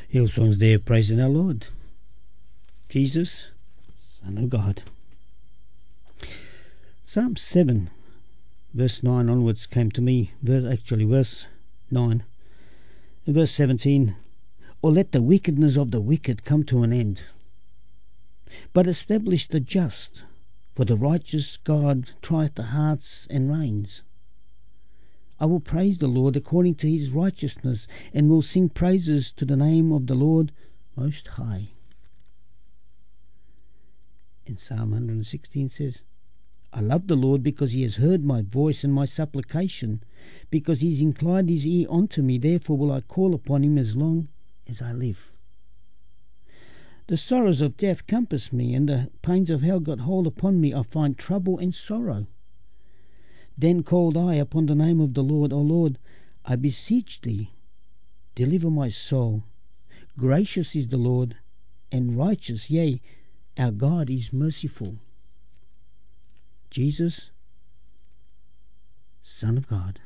Hillsong's there praising our Lord. Jesus, Son of God. Psalm 7, verse 9 onwards came to me, verse 9. In verse 17, or let the wickedness of the wicked come to an end, but establish the just, for the righteous God trieth the hearts and reins. I will praise the Lord according to his righteousness, and will sing praises to the name of the Lord Most High. And Psalm 116 says, I love the Lord because he has heard my voice and my supplication, because he has inclined his ear unto me, therefore will I call upon him as long as I live. The sorrows of death compass me, and the pains of hell got hold upon me. I find trouble and sorrow. Then called I upon the name of the Lord. O Lord, I beseech thee, deliver my soul. Gracious is the Lord, and righteous, yea, our God is merciful. Jesus, Son of God.